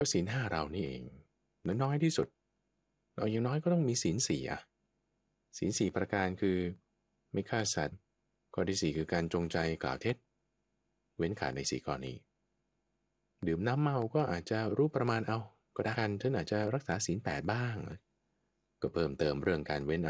ก็ศีลห้าเรานี่เองน้อยที่สุดเราอย่างน้อยก็ต้องมีศีลสี่อะศีลสี่ประการคือไม่ฆ่าสัตว์ข้อที่สี่คือการจงใจกล่าวเท็จเว้นขาดในสี่ข้อนี้ดื่มน้ำเมาก็อาจจะรู้ประมาณเอาก็ได้กันท่านอาจจะรักษาศีลแปดบ้างก็เพิ่มเติมเรื่องการเว้น